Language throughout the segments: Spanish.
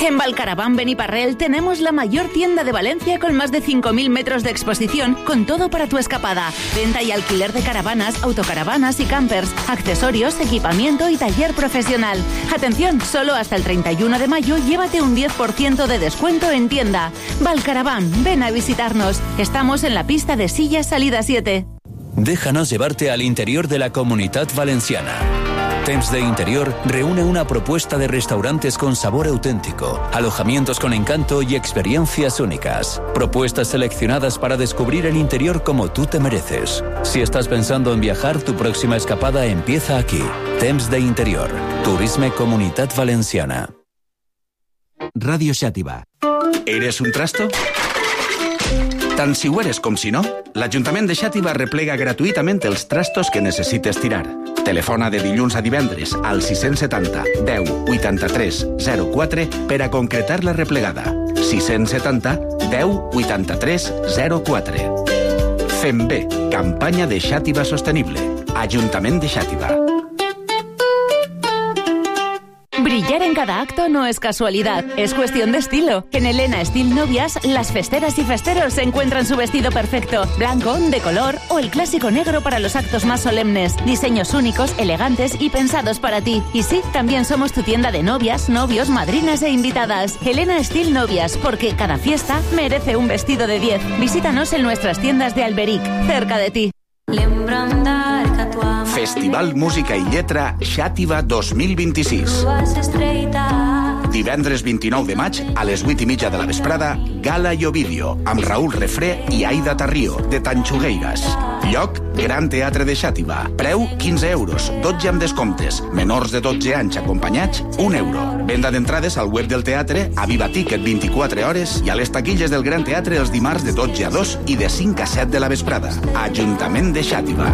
En Valcaravan Beniparrell tenemos la mayor tienda de Valencia con más de 5.000 metros de exposición, con todo para tu escapada. Venta y alquiler de caravanas, autocaravanas y campers, accesorios, equipamiento y taller profesional. Atención, solo hasta el 31 de mayo llévate un 10% de descuento en tienda. Valcaravan, ven a visitarnos. Estamos en la pista de Silla Salida 7. Déjanos llevarte al interior de la Comunitat Valenciana. Temps de Interior reúne una propuesta de restaurantes con sabor auténtico, alojamientos con encanto y experiencias únicas. Propuestas seleccionadas para descubrir el interior como tú te mereces. Si estás pensando en viajar, tu próxima escapada empieza aquí. Temps de Interior. Turisme Comunitat Valenciana. Radio Xàtiva. ¿Eres un trasto? Tant si ho eres com si no, l'Ajuntament de Xàtiva replega gratuïtament els trastos que necessites tirar. Telefona de dilluns a divendres al 670 10 83 04 per a concretar la replegada. 670 10 83 04. Fem bé, campanya de Xàtiva Sostenible. Ajuntament de Xàtiva. Brillar en cada acto no es casualidad, es cuestión de estilo. En Elena Style Novias, las festeras y festeros encuentran su vestido perfecto, blanco, de color o el clásico negro para los actos más solemnes. Diseños únicos, elegantes y pensados para ti. Y sí, también somos tu tienda de novias, novios, madrinas e invitadas. Elena Style Novias, porque cada fiesta merece un vestido de 10. Visítanos en nuestras tiendas de Alberic, cerca de ti. Festival Música i Lletra Xàtiva 2026. Divendres 29 de maig, a les 8:30 de la vesprada, Gala i Ovidio, amb Raúl Refré i Aida Tarrio, de Tanxugueiras. Lloc, Gran Teatre de Xàtiva. Preu, 15 euros, 12 amb descomptes. Menors de 12 anys acompanyats, 1 euro. Venda d'entrades al web del teatre, a Viva Ticket 24 hores i a les taquilles del Gran Teatre els dimarts de 12 a 2 i de 5 a 7 de la vesprada. Ajuntament de Xàtiva.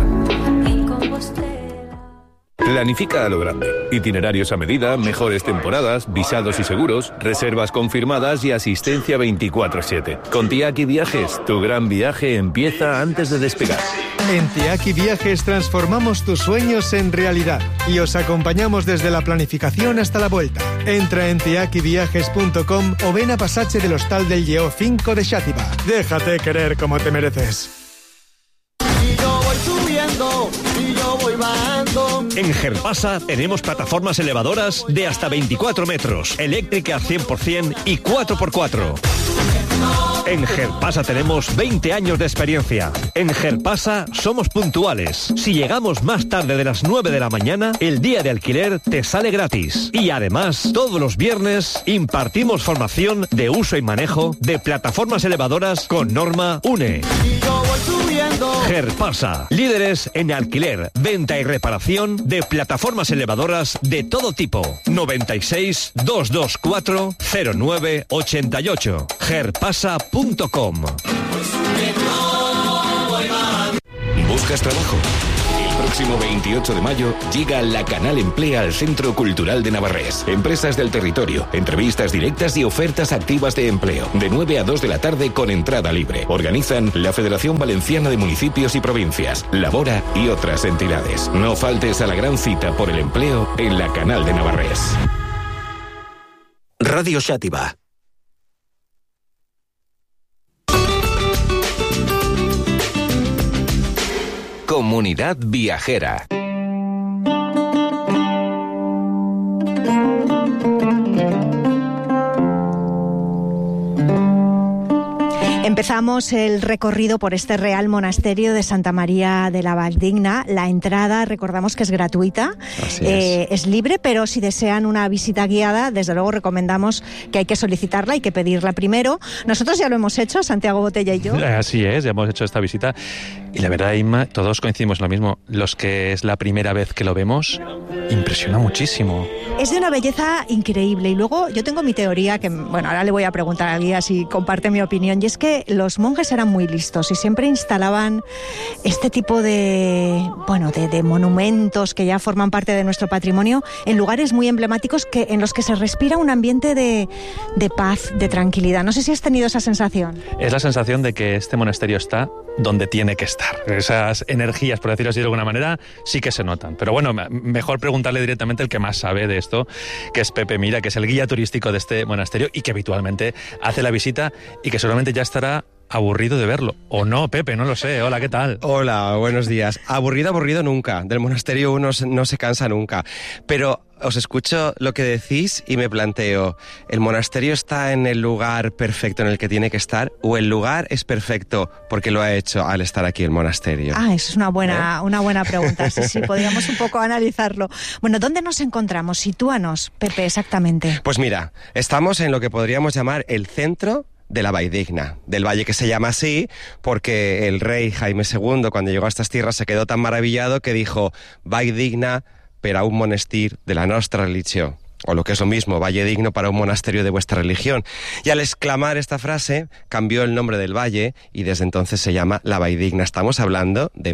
Planifica a lo grande. Itinerarios a medida, mejores temporadas, visados y seguros, reservas confirmadas y asistencia 24/7. Con Tiaki Viajes, tu gran viaje empieza antes de despegar. En Tiaki Viajes transformamos tus sueños en realidad y os acompañamos desde la planificación hasta la vuelta. Entra en tiakiviajes.com o ven a Passatge del Hostal del Lleó 5 de Xàtiva. Déjate querer como te mereces. Y yo voy subiendo, y yo voy bajando. En Gerpasa tenemos plataformas elevadoras de hasta 24 metros, eléctricas 100% y 4x4. En Gerpasa tenemos 20 años de experiencia. En Gerpasa somos puntuales. Si llegamos más tarde de las 9 de la mañana, el día de alquiler te sale gratis. Y además, todos los viernes impartimos formación de uso y manejo de plataformas elevadoras con norma UNE. Y yo voy subiendo. Gerpasa, líderes en alquiler, venta y reparación de plataformas elevadoras de todo tipo. 96 224 0988. Gerpasa.com. ¿Buscas trabajo? El próximo 28 de mayo llega La Canal Emplea al Centro Cultural de Navarrés. Empresas del territorio, entrevistas directas y ofertas activas de empleo. De 9 a 2 de la tarde con entrada libre. Organizan la Federación Valenciana de Municipios y Provincias, Labora y otras entidades. No faltes a la gran cita por el empleo en La Canal de Navarrés. Radio Xàtiva. Comunidad Viajera. Empezamos el recorrido por este Real Monasterio de Santa María de la Valldigna. La entrada, recordamos que es gratuita, es libre, pero si desean una visita guiada, desde luego recomendamos que hay que solicitarla, hay que pedirla primero. Nosotros ya lo hemos hecho, Santiago Botella y yo. Así es, ya hemos hecho esta visita. Y la verdad, Inma, todos coincidimos en lo mismo. Los que es la primera vez que lo vemos, impresiona muchísimo. Es de una belleza increíble. Y luego yo tengo mi teoría, que bueno, ahora le voy a preguntar al guía si comparte mi opinión, y es que los monjes eran muy listos y siempre instalaban este tipo de monumentos que ya forman parte de nuestro patrimonio en lugares muy emblemáticos en los que se respira un ambiente de paz, de tranquilidad. No sé si has tenido esa sensación. Es la sensación de que este monasterio está donde tiene que estar. estar. Esas energías, por decirlo así de alguna manera, sí que se notan. Pero bueno, mejor preguntarle directamente al que más sabe de esto, que es Pepe Mira, que es el guía turístico de este monasterio y que habitualmente hace la visita y que seguramente ya estará aburrido de verlo. O no, Pepe, no lo sé. Hola, ¿qué tal? Hola, buenos días. Aburrido nunca. Del monasterio uno no se cansa nunca. Pero os escucho lo que decís y me planteo, ¿el monasterio está en el lugar perfecto en el que tiene que estar o el lugar es perfecto porque lo ha hecho al estar aquí el monasterio? Eso es una buena pregunta. Sí, podríamos un poco analizarlo. Bueno, ¿dónde nos encontramos? Sitúanos, Pepe, exactamente. Pues mira, estamos en lo que podríamos llamar el centro de la Valldigna, del valle que se llama así porque el rey Jaime II, cuando llegó a estas tierras, se quedó tan maravillado que dijo Valldigna per a un monestir de la nostra religió, o lo que es lo mismo, valle digno para un monasterio de vuestra religión. Y al exclamar esta frase, cambió el nombre del valle y desde entonces se llama la Valldigna. Estamos hablando de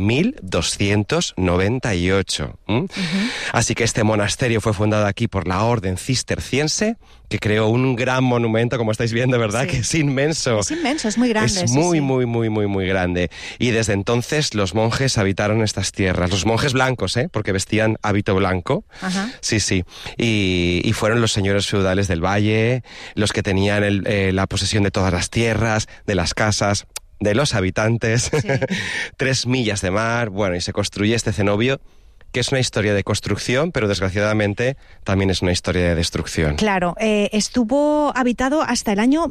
1298. Así que este monasterio fue fundado aquí por la orden cisterciense, que creó un gran monumento, como estáis viendo, ¿verdad? Sí. Que es inmenso. Es inmenso, es muy grande. Es muy grande. Y desde entonces los monjes habitaron estas tierras. Los monjes blancos, porque vestían hábito blanco. Ajá. Sí. Y fueron los señores feudales del valle, los que tenían la posesión de todas las tierras, de las casas, de los habitantes. Sí. 3 millas de mar. Bueno, y se construye este cenobio, que es una historia de construcción, pero desgraciadamente también es una historia de destrucción. Claro, estuvo habitado hasta el año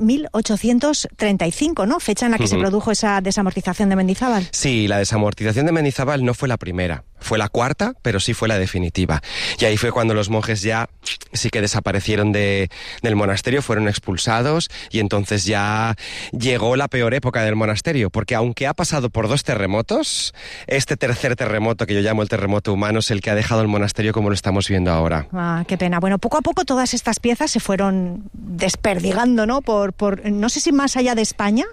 1835, ¿no? Fecha en la que se produjo esa desamortización de Mendizábal. Sí, la desamortización de Mendizábal no fue la primera. Fue la cuarta, pero sí fue la definitiva. Y ahí fue cuando los monjes ya sí que desaparecieron del monasterio, fueron expulsados y entonces ya llegó la peor época del monasterio, porque aunque ha pasado por 2 terremotos, este tercer terremoto, que yo llamo el terremoto humano, es el que ha dejado el monasterio como lo estamos viendo ahora. Qué pena. Bueno, poco a poco todas estas piezas se fueron desperdigando, ¿no? Por no sé si más allá de España,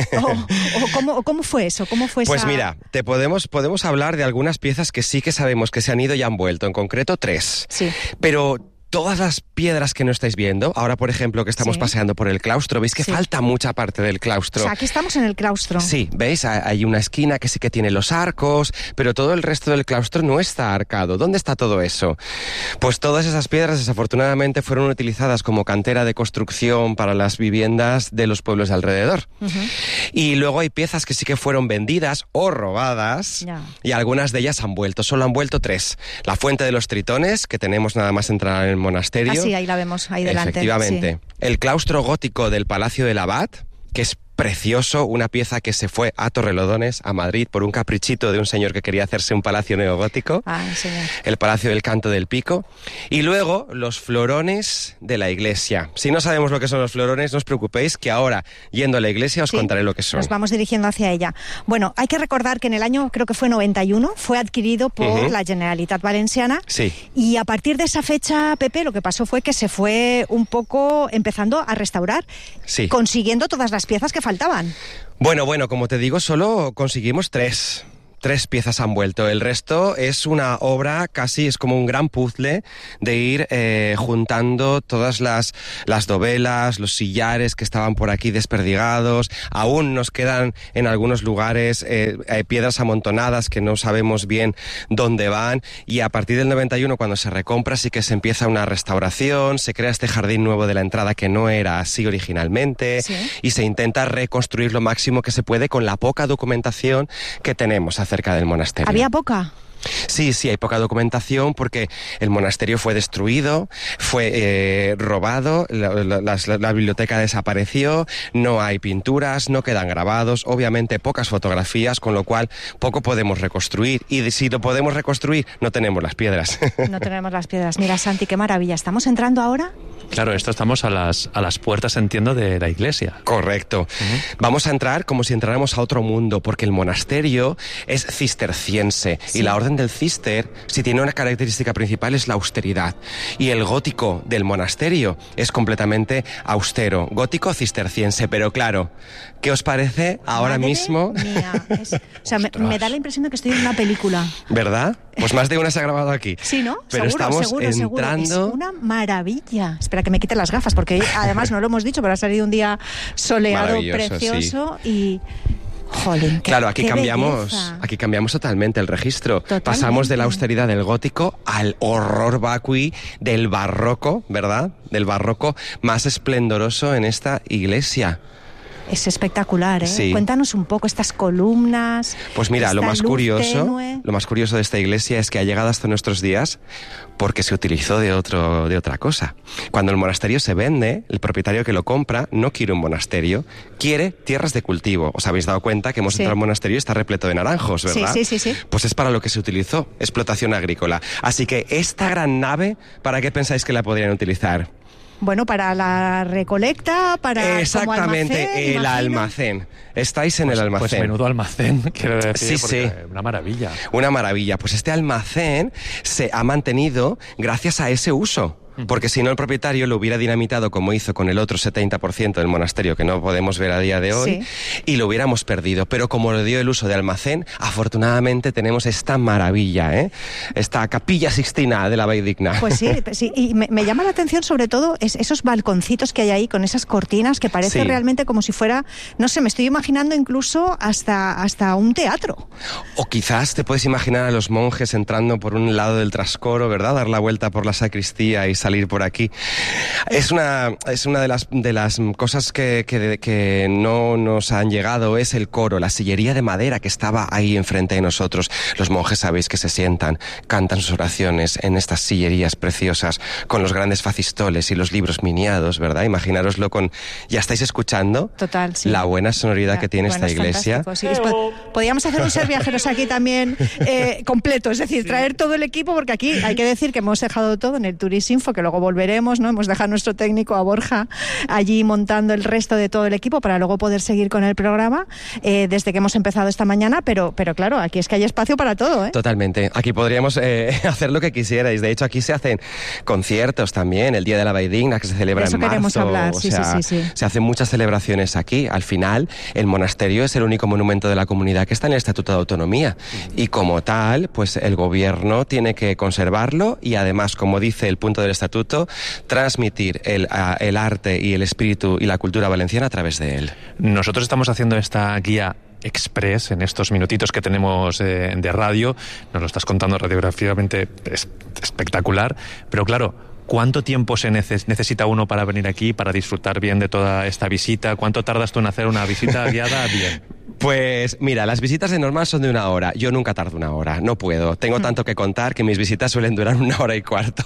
o ¿cómo fue eso? ¿Cómo fue Pues mira, podemos hablar de algunas piezas que sí que sabemos que se han ido y han vuelto, en concreto 3. Sí. Pero todas las piedras que no estáis viendo, ahora por ejemplo que estamos paseando por el claustro, veis que falta mucha parte del claustro. O sea, aquí estamos en el claustro. Sí, veis, hay una esquina que sí que tiene los arcos, pero todo el resto del claustro no está arcado. ¿Dónde está todo eso? Pues todas esas piedras desafortunadamente fueron utilizadas como cantera de construcción para las viviendas de los pueblos de alrededor. Y luego hay piezas que sí que fueron vendidas o robadas, y algunas de ellas han vuelto. Solo han vuelto 3. La fuente de los tritones, que tenemos nada más entrar en el monasterio. Sí, ahí la vemos, ahí delante. Efectivamente. Sí. El claustro gótico del Palacio del Abad, que es precioso, una pieza que se fue a Torrelodones, a Madrid, por un caprichito de un señor que quería hacerse un palacio neogótico. El Palacio del Canto del Pico. Y luego, los florones de la iglesia. Si no sabemos lo que son los florones, no os preocupéis, que ahora, yendo a la iglesia, os contaré lo que son. Nos vamos dirigiendo hacia ella. Bueno, hay que recordar que en el año, creo que fue 91, fue adquirido por la Generalitat Valenciana. Sí. Y a partir de esa fecha, Pepe, lo que pasó fue que se fue un poco empezando a restaurar, consiguiendo todas las piezas que faltaban. Bueno, como te digo, solo conseguimos 3 piezas han vuelto. El resto es una obra, casi es como un gran puzzle de ir juntando todas las dovelas, los sillares que estaban por aquí desperdigados. Aún nos quedan en algunos lugares piedras amontonadas que no sabemos bien dónde van. Y a partir del 91, cuando se recompra, sí que se empieza una restauración, se crea este jardín nuevo de la entrada que no era así originalmente, y se intenta reconstruir lo máximo que se puede con la poca documentación que tenemos acerca del monasterio. ¿Había poca? Sí, hay poca documentación porque el monasterio fue destruido, fue robado, la biblioteca desapareció, no hay pinturas, no quedan grabados, obviamente pocas fotografías, con lo cual poco podemos reconstruir. Y si lo podemos reconstruir, no tenemos las piedras. No tenemos las piedras. Mira, Santi, qué maravilla. ¿Estamos entrando ahora? Claro, estamos a las puertas, entiendo, de la iglesia. Correcto. Vamos a entrar como si entráramos a otro mundo, porque el monasterio es cisterciense y la orden del Cister, si tiene una característica principal, es la austeridad. Y el gótico del monasterio es completamente austero, gótico cisterciense. Pero claro, ¿qué os parece ahora mismo? Me da la impresión de que estoy en una película. ¿Verdad? Pues más de una se ha grabado aquí. Sí, ¿no? Pero seguro, estamos entrando... Es una maravilla. Espera, que me quite las gafas, porque además no lo hemos dicho, pero ha salido un día soleado, precioso, y... Jolín, claro, aquí qué cambiamos, belleza. aquí cambiamos totalmente el registro. Totalmente. Pasamos de la austeridad del gótico al horror vacui del barroco, ¿verdad? Del barroco más esplendoroso en esta iglesia. Es espectacular, ¿eh? Sí. Cuéntanos un poco estas columnas. Pues mira, lo esta más luz curioso tenue. de esta iglesia es que ha llegado hasta nuestros días porque se utilizó de otra cosa. Cuando el monasterio se vende, el propietario que lo compra no quiere un monasterio, quiere tierras de cultivo. ¿Os habéis dado cuenta que hemos Sí. entrado al monasterio y está repleto de naranjos, verdad? Sí. Pues es para lo que se utilizó, explotación agrícola. Así que esta gran nave, ¿para qué pensáis que la podrían utilizar? Bueno, para la recolecta, para Exactamente, como almacén, el imagino. almacén. Estáis en el almacén. Pues menudo almacén, quiero decir, Sí, porque sí. una maravilla. Una maravilla. Pues este almacén se ha mantenido gracias a ese uso. Porque si no, el propietario lo hubiera dinamitado como hizo con el otro 70% del monasterio que no podemos ver a día de hoy, y lo hubiéramos perdido. Pero como le dio el uso de almacén, afortunadamente tenemos esta maravilla, ¿eh? Esta capilla sixtina de la Valldigna. Pues sí, y me llama la atención sobre todo esos balconcitos que hay ahí con esas cortinas que parece Sí. realmente como si fuera, no sé, me estoy imaginando incluso hasta un teatro. O quizás te puedes imaginar a los monjes entrando por un lado del trascoro, ¿verdad? Dar la vuelta por la sacristía y salir por aquí. Es una de las cosas que no nos han llegado, es el coro, la sillería de madera que estaba ahí enfrente de nosotros. Los monjes sabéis que se sientan, cantan sus oraciones en estas sillerías preciosas, con los grandes facistoles y los libros miniados, ¿verdad? Imaginároslo con... ¿Ya estáis escuchando? Total, sí. La buena sonoridad que tiene Bueno, esta es iglesia. fantástico, sí. Podríamos hacer un Ser Viajeros aquí también completo, es decir, traer todo el equipo, porque aquí hay que decir que hemos dejado todo en el Turisinfo, que luego volveremos, ¿no? Hemos dejado a nuestro técnico, a Borja, allí montando el resto de todo el equipo para luego poder seguir con el programa desde que hemos empezado esta mañana, pero claro, aquí es que hay espacio para todo, ¿eh? Totalmente. Aquí podríamos hacer lo que quisierais. De hecho, aquí se hacen conciertos también, el Día de la Valldigna, que se celebra De eso en marzo. queremos hablar, O sí. Se hacen muchas celebraciones aquí. Al final, el monasterio es el único monumento de la comunidad que está en el Estatuto de Autonomía. Y como tal, pues el gobierno tiene que conservarlo y además, como dice el punto del Estatuto, transmitir el arte y el espíritu y la cultura valenciana a través de él. Nosotros estamos haciendo esta guía express en estos minutitos que tenemos de radio. Nos lo estás contando radiográficamente espectacular, pero claro, ¿cuánto tiempo se necesita uno para venir aquí, para disfrutar bien de toda esta visita? ¿Cuánto tardas tú en hacer una visita guiada bien? Pues mira, las visitas de normal son de 1 hora. Yo nunca tardo 1 hora, no puedo. Tengo tanto que contar que mis visitas suelen durar 1 hora y cuarto.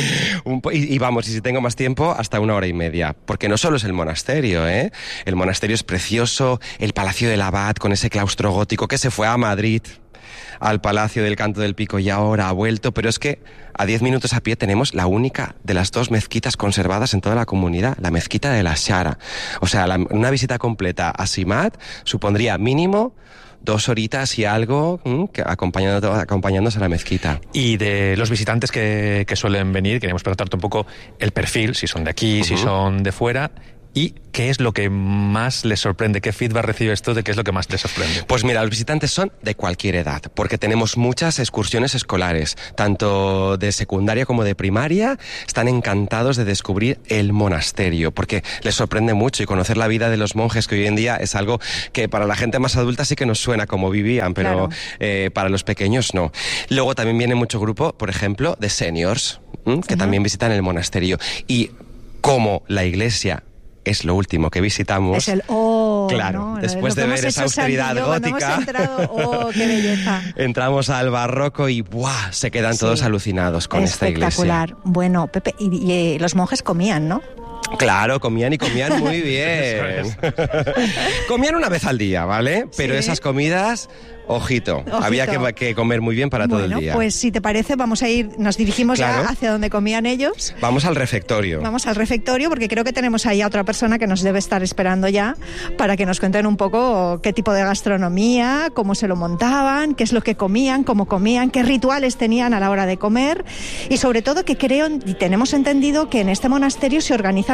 Y vamos, y si tengo más tiempo, hasta 1 hora y media. Porque no solo es el monasterio, ¿eh? El monasterio es precioso, el Palacio del Abad con ese claustro gótico que se fue a Madrid, al Palacio del Canto del Pico, y ahora ha vuelto, pero es que a 10 minutos a pie tenemos la única de las 2 mezquitas conservadas en toda la comunidad, la mezquita de la Xara. O sea, una visita completa a Simat supondría mínimo 2 horitas y algo acompañándose a la mezquita. Y de los visitantes que suelen venir, queríamos preguntarte un poco el perfil, si son de aquí, si son de fuera. ¿Y qué es lo que más les sorprende? ¿Qué feedback recibes tú de qué es lo que más les sorprende? Pues mira, los visitantes son de cualquier edad, porque tenemos muchas excursiones escolares, tanto de secundaria como de primaria. Están encantados de descubrir el monasterio, porque les sorprende mucho, y conocer la vida de los monjes, que hoy en día es algo que para la gente más adulta sí que nos suena como vivían, pero para los pequeños no. Luego también viene mucho grupo, por ejemplo, de seniors, que también visitan el monasterio. Y como la iglesia es lo último que visitamos. Es el claro, ¿no? después de ver esa austeridad gótica, hemos entrado, qué belleza. Entramos al barroco y ¡buah! Se quedan todos alucinados con esta iglesia. Espectacular. Bueno, Pepe, y los monjes comían, ¿no? Claro, comían y comían muy bien. Comían una vez al día, ¿vale? Pero esas comidas, ojito. Había que comer muy bien para todo el día. Pues si te parece, nos dirigimos ya hacia donde comían ellos. Vamos al refectorio. Vamos al refectorio, porque creo que tenemos ahí a otra persona que nos debe estar esperando ya para que nos cuenten un poco qué tipo de gastronomía, cómo se lo montaban, qué es lo que comían, cómo comían, qué rituales tenían a la hora de comer, y sobre todo que creo y tenemos entendido que en este monasterio se organizan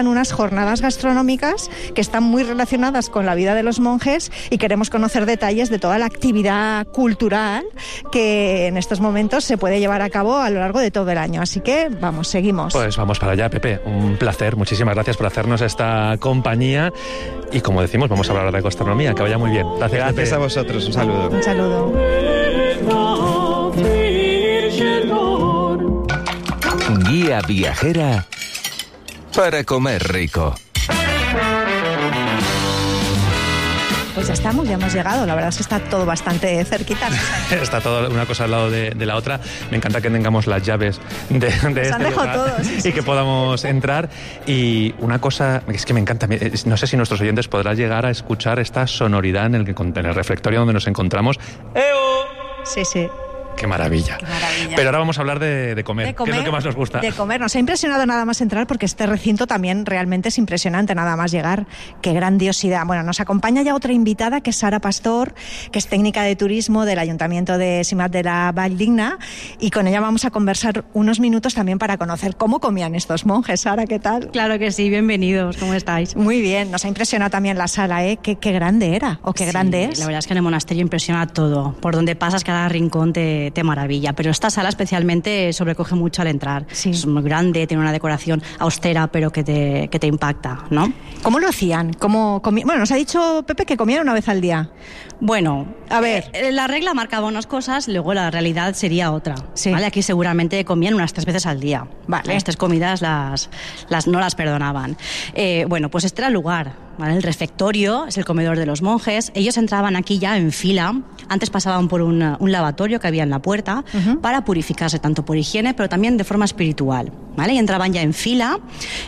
unas jornadas gastronómicas que están muy relacionadas con la vida de los monjes y queremos conocer detalles de toda la actividad cultural que en estos momentos se puede llevar a cabo a lo largo de todo el año. Así que vamos, seguimos. Pues vamos para allá, Pepe. Un placer. Muchísimas gracias por hacernos esta compañía. Y como decimos, vamos a hablar de gastronomía. Que vaya muy bien. Gracias, Pepe. A vosotros. Un saludo. Un saludo. Guía viajera para comer rico. Pues ya estamos, ya hemos llegado. La verdad es que está todo bastante cerquita. Está todo una cosa al lado de la otra. Me encanta que tengamos las llaves de este lugar todos, sí, y que podamos entrar. Y una cosa es que me encanta, no sé si nuestros oyentes podrán llegar a escuchar esta sonoridad en el refectorio donde nos encontramos. ¡Eo! Sí, sí. ¡Qué maravilla! Qué maravilla. Pero ahora vamos a hablar de comer, que es lo que más nos gusta. De comer. Nos ha impresionado nada más entrar porque este recinto también realmente es impresionante nada más llegar. ¡Qué grandiosidad! Bueno, nos acompaña ya otra invitada que es Sara Pastor, que es técnica de turismo del Ayuntamiento de Simat de la Valldigna, y con ella vamos a conversar unos minutos también para conocer cómo comían estos monjes. Sara, ¿qué tal? Claro que sí, bienvenidos. ¿Cómo estáis? Muy bien. Nos ha impresionado también la sala, ¿eh? Qué grande era o qué grande es. La verdad es que en el monasterio impresiona todo. Por donde pasas, cada rincón te maravilla. Pero esta sala especialmente sobrecoge mucho al entrar. Sí. Es muy grande, tiene una decoración austera, pero que te impacta, ¿no? ¿Cómo lo hacían? Bueno, nos ha dicho Pepe que comían una vez al día. Bueno, a ver, la regla marcaba unas cosas, luego la realidad sería otra. Sí. ¿Vale? Aquí seguramente comían unas 3 veces al día. Vale. Las 3 comidas no las perdonaban. Bueno, pues este era el lugar, ¿vale? El refectorio es el comedor de los monjes. Ellos entraban aquí ya en fila. Antes pasaban por un lavatorio que había en la puerta para purificarse tanto por higiene, pero también de forma espiritual, ¿vale? Y entraban ya en fila,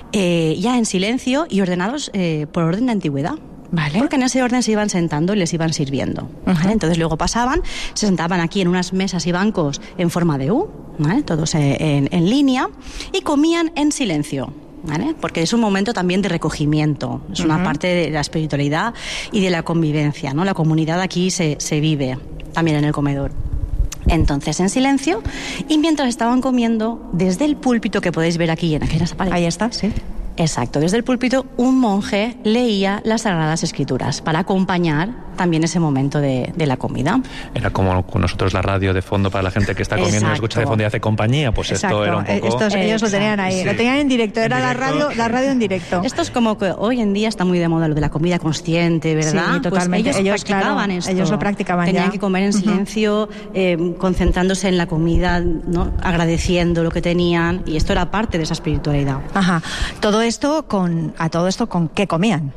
ya en silencio y ordenados por orden de antigüedad. Vale. Porque en ese orden se iban sentando y les iban sirviendo, ¿vale? Entonces luego pasaban, se sentaban aquí en unas mesas y bancos en forma de U, ¿vale? Todos en línea, y comían en silencio, ¿vale? Porque es un momento también de recogimiento, es una parte de la espiritualidad y de la convivencia, ¿no? La comunidad aquí se vive también en el comedor. Entonces, en silencio, y mientras estaban comiendo, desde el púlpito que podéis ver aquí en aquellas paredes. Ahí está, sí. Exacto, desde el púlpito un monje leía las Sagradas Escrituras para acompañar también ese momento de la comida. Era como con nosotros la radio de fondo para la gente que está comiendo y escucha de fondo y hace compañía, pues esto era un poco... Ellos lo tenían ahí, sí. Lo tenían en directo, era la radio en directo. Esto es como que hoy en día está muy de moda lo de la comida consciente, ¿verdad? Sí, totalmente. Pues ellos practicaban esto. Ellos lo practicaban Tenían ya. que comer en silencio, concentrándose en la comida, ¿no? Agradeciendo lo que tenían, y esto era parte de esa espiritualidad. Ajá. Todo esto ¿con qué comían?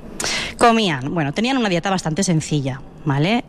Comían, bueno, tenían una dieta bastante sencilla, ¿vale?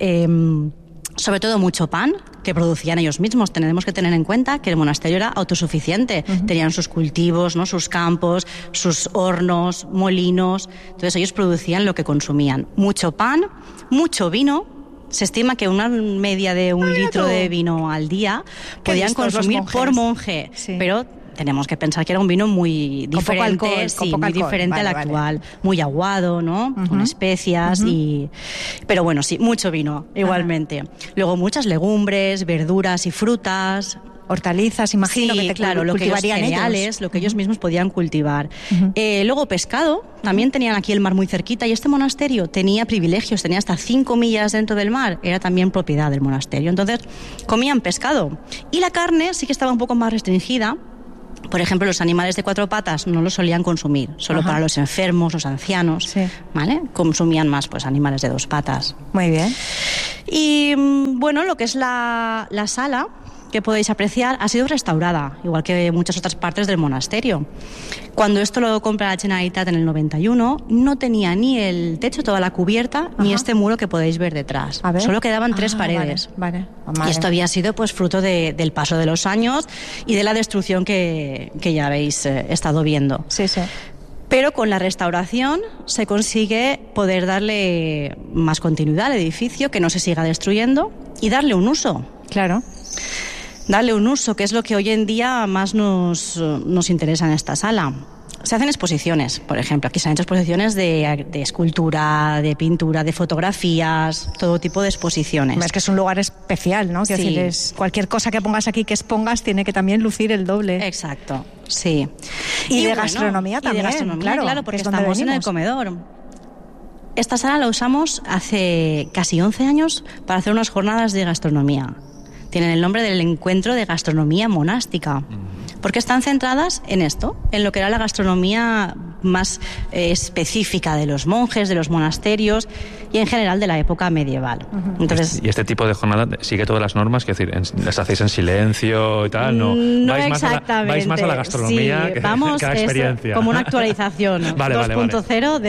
Sobre todo mucho pan, que producían ellos mismos. Tenemos que tener en cuenta que el monasterio era autosuficiente. Tenían sus cultivos, ¿no? Sus campos, sus hornos, molinos. Entonces ellos producían lo que consumían. Mucho pan, mucho vino. Se estima que una media de 1 litro de vino al día podían consumir por monje, sí. Pero tenemos que pensar que era un vino muy diferente, muy diferente al actual, muy aguado, ¿no? Con especias pero bueno, sí, mucho vino igualmente. Luego muchas legumbres, verduras y frutas. Hortalizas, imagino, sí, que claro, lo que ellos mismos podían cultivar. Luego pescado, también tenían aquí el mar muy cerquita, y este monasterio tenía privilegios, tenía hasta 5 millas dentro del mar, era también propiedad del monasterio. Entonces comían pescado, y la carne sí que estaba un poco más restringida. Por ejemplo, los animales de 4 patas no los solían consumir, solo para los enfermos, los ancianos, sí. ¿Vale? Consumían más pues animales de 2 patas. Muy bien. Y bueno, lo que es la sala, que podéis apreciar, ha sido restaurada, igual que muchas otras partes del monasterio. Cuando esto lo compra la Generalitat en el 91, no tenía ni el techo, toda la cubierta, ni este muro que podéis ver detrás. Solo quedaban 3 paredes. Vale. Y esto había sido pues fruto del paso de los años y de la destrucción que ya habéis estado viendo. Sí, sí. Pero con la restauración se consigue poder darle más continuidad al edificio, que no se siga destruyendo, y darle un uso. Claro. Darle un uso, que es lo que hoy en día más nos interesa en esta sala. Se hacen exposiciones, por ejemplo. Aquí se han hecho exposiciones de escultura, de pintura, de fotografías, todo tipo de exposiciones. Es que es un lugar especial, ¿no? Quiero decir, cualquier cosa que pongas aquí que expongas tiene que también lucir el doble. Exacto, sí. Y de gastronomía también, claro, porque estamos en el comedor. Esta sala la usamos hace casi 11 años para hacer unas jornadas de gastronomía. Tienen el nombre del Encuentro de Gastronomía Monástica, porque están centradas en esto, en lo que era la gastronomía más específica de los monjes, de los monasterios y en general de la época medieval. Entonces, ¿y este tipo de jornada sigue todas las normas? Es decir, ¿las hacéis en silencio y tal? No exactamente. Vais más a la gastronomía que a la experiencia. Como una actualización 2.0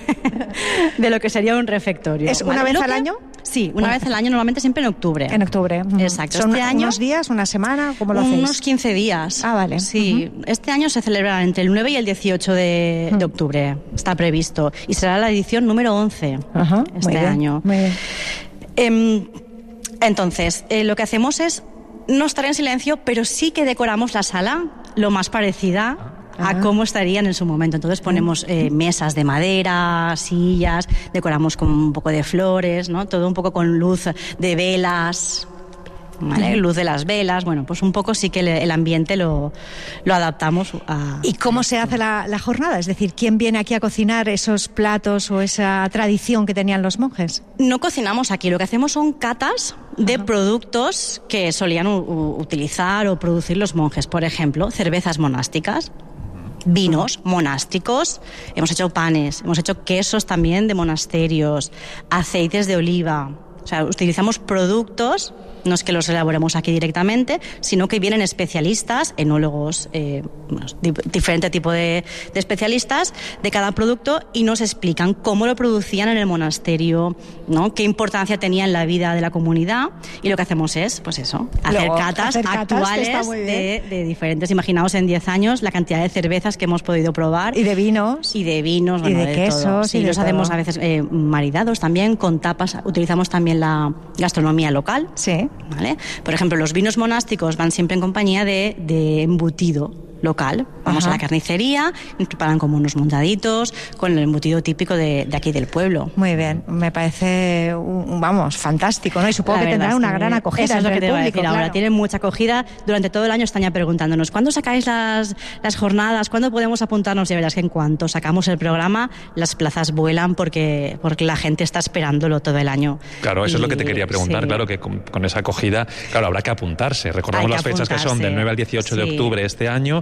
de lo que sería un refectorio. ¿Es una vez al año? Sí, una vez al año, normalmente siempre en octubre. En octubre. Exacto. ¿Son unos días, una semana? ¿Cómo lo hacéis? Unos 15 días. Ah, vale. Sí. Este año se celebrará entre el 9 y el 18 de octubre. Está previsto. Y será la edición número 11 este año. Muy bien. Entonces, lo que hacemos es no estar en silencio, pero sí que decoramos la sala lo más parecida a cómo estarían en su momento. Entonces ponemos mesas de madera, sillas, decoramos con un poco de flores, ¿no? Todo un poco con luz de velas, ¿vale? Luz de las velas, bueno, pues un poco sí que el ambiente lo adaptamos a... ¿Y cómo se hace la jornada? Es decir, ¿quién viene aquí a cocinar esos platos o esa tradición que tenían los monjes? No cocinamos aquí, lo que hacemos son catas de productos que solían utilizar o producir los monjes. Por ejemplo, cervezas monásticas, vinos monásticos, hemos hecho panes, hemos hecho quesos también de monasterios, aceites de oliva. O sea, utilizamos productos, no es que los elaboremos aquí directamente, sino que vienen especialistas, enólogos, diferente tipo de especialistas de cada producto y nos explican cómo lo producían en el monasterio, ¿no? Qué importancia tenía en la vida de la comunidad, y lo que hacemos es, pues eso, hacer catas actuales de diferentes. Imaginaos en 10 años la cantidad de cervezas que hemos podido probar. Y de vinos. Y de vinos, y de quesos. Todo. Sí, los hacemos a veces maridados también, con tapas. Utilizamos también la gastronomía local. Sí. ¿Vale? Por ejemplo, los vinos monásticos van siempre en compañía de embutido local. Vamos a la carnicería, nos preparan como unos montaditos con el embutido típico de aquí del pueblo. Muy bien, me parece, fantástico, ¿no? Y supongo que tendrá una gran acogida. Eso es lo que te voy a decir claro. ahora. Tienen mucha acogida. Durante todo el año están ya preguntándonos, ¿cuándo sacáis las jornadas? ¿Cuándo podemos apuntarnos? Y verás que en cuanto sacamos el programa, las plazas vuelan porque la gente está esperándolo todo el año. Claro, eso es lo que te quería preguntar. Sí. Claro, que con esa acogida, claro, habrá que apuntarse. Recordamos las fechas que son del 9 al 18 de octubre este año.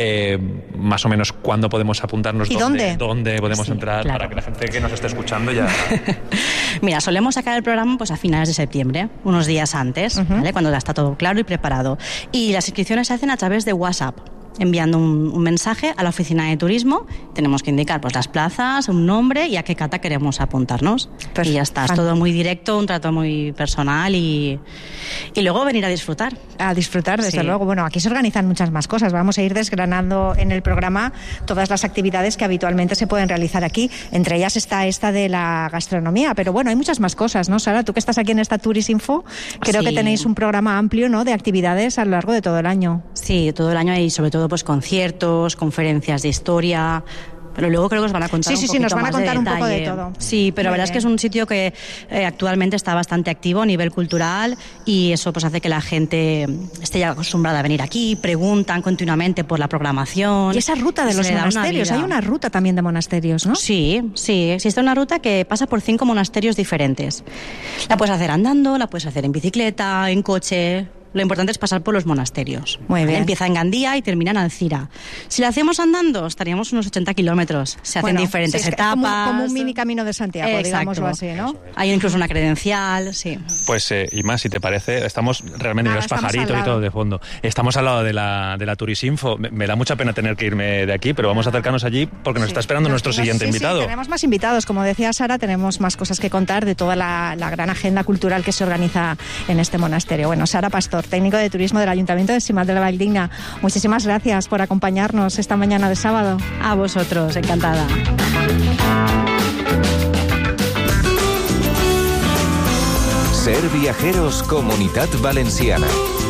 Más o menos cuándo podemos apuntarnos, ¿y dónde podemos entrar, para que la gente que nos esté escuchando ya... Mira, solemos sacar el programa pues a finales de septiembre, unos días antes, ¿vale? Cuando ya está todo claro y preparado. Y las inscripciones se hacen a través de WhatsApp, enviando un mensaje a la oficina de turismo. Tenemos que indicar pues las plazas, un nombre y a qué cata queremos apuntarnos. Pues, y ya está, es todo muy directo, un trato muy personal y luego venir a disfrutar. A disfrutar, desde luego. Bueno, aquí se organizan muchas más cosas. Vamos a ir desgranando en el programa todas las actividades que habitualmente se pueden realizar aquí. Entre ellas está esta de la gastronomía, pero bueno, hay muchas más cosas, ¿no, Sara? Tú que estás aquí en esta Turisminfo, creo que tenéis un programa amplio, ¿no?, de actividades a lo largo de todo el año. Sí, todo el año hay sobre todo pues conciertos, conferencias de historia, pero luego creo que os van a contar un poquito nos van a contar un poco de detalle. todo. Sí, pero la verdad es que es un sitio que actualmente está bastante activo a nivel cultural y eso pues hace que la gente esté ya acostumbrada a venir aquí, preguntan continuamente por la programación. Y esa ruta de los monasterios, hay una ruta también de monasterios, ¿no? Sí, existe una ruta que pasa por 5 monasterios diferentes. La puedes hacer andando, la puedes hacer en bicicleta, en coche. Lo importante es pasar por los monasterios. Muy bien. Empieza en Gandía y termina en Alcira. Si lo hacemos andando, estaríamos unos 80 kilómetros. Se hacen diferentes etapas. Como un mini camino de Santiago, digámoslo así, ¿no? Hay incluso una credencial, sí. Pues, y más, si te parece, estamos realmente en los pajaritos y todo de fondo. Estamos al lado de la Turisminfo. Me da mucha pena tener que irme de aquí, pero vamos a acercarnos allí porque nos está esperando nuestro siguiente invitado. Sí, tenemos más invitados. Como decía Sara, tenemos más cosas que contar de toda la gran agenda cultural que se organiza en este monasterio. Bueno, Sara Pastor, técnico de turismo del Ayuntamiento de Simat de la Valldigna. Muchísimas gracias por acompañarnos esta mañana de sábado. A vosotros, encantada. Ser Viajeros Comunitat Valenciana.